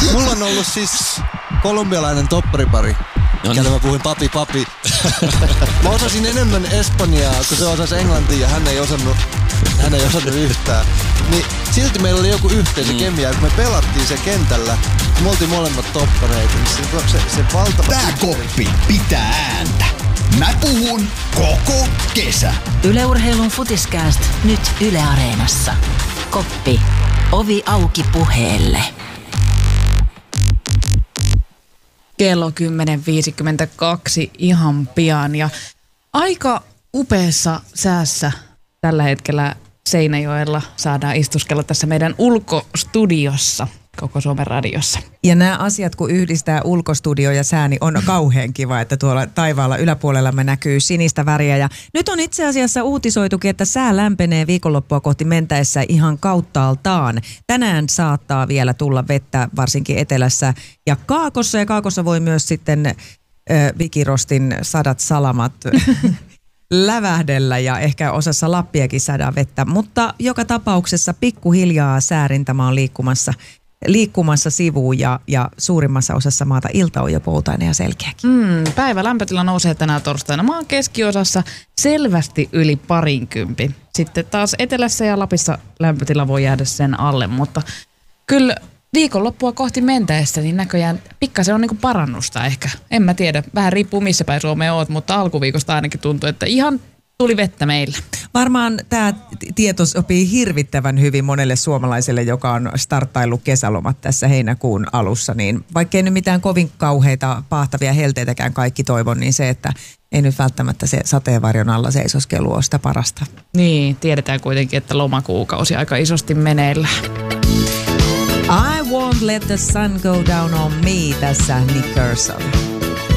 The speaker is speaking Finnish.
Mulla on ollut siis kolumbialainen topparipari. Kelle mä puhuin papi. Mä osasin enemmän espanjaa, kun se osasi englantia ja hän ei osannut yhtään. Niin silti meillä oli joku yhteisö kemia, kun me pelattiin se kentällä. Me oltiin molemmat toppareita. Niin se valtava... Tää koppi pitää ääntä. Mä puhun koko kesä. Yle Urheilun Futiskääst nyt Yle Areenassa. Koppi. Ovi auki puheelle. Kello 10.52 ihan pian ja aika upeassa säässä tällä hetkellä Seinäjoella saadaan istuskella tässä meidän ulkostudiossa koko Suomen radiossa. Ja nämä asiat, kun yhdistää ulkostudio ja sää, niin on kauhean kiva, että tuolla taivaalla yläpuolella me näkyy sinistä väriä. Ja nyt on itse asiassa uutisoitukin, että sää lämpenee viikonloppua kohti mentäessä ihan kauttaaltaan. Tänään saattaa vielä tulla vettä, varsinkin etelässä ja Kaakossa. Ja Kaakossa voi myös sitten Vikirostin sadat salamat lävähdellä ja ehkä osassa Lappiakin saadaan vettä. Mutta joka tapauksessa pikkuhiljaa säärintama on liikkumassa sivuun ja suurimmassa osassa maata ilta on jo poutainen ja selkeäkin. Päivä lämpötila nousee tänään torstaina maan keskiosassa selvästi yli 20. Sitten taas etelässä ja Lapissa lämpötila voi jäädä sen alle, mutta kyllä viikonloppua kohti mentäessä niin näköjään pikkasen on niinku parannusta ehkä. En mä tiedä, vähän riippuu missä päin Suomea oot, mutta alkuviikosta ainakin tuntuu, että ihan tuli vettä meillä. Varmaan tämä tieto sopii hirvittävän hyvin monelle suomalaiselle, joka on starttaillut kesälomat tässä heinäkuun alussa. Niin vaikkei nyt mitään kovin kauheita paahtavia helteitäkään kaikki toivon, niin se, että ei nyt välttämättä se sateenvarjon alla seisoskelu ole sitä parasta. Niin, tiedetään kuitenkin, että lomakuukausi aika isosti meneillä. I won't let the sun go down on me, tässä Nick Kershaw.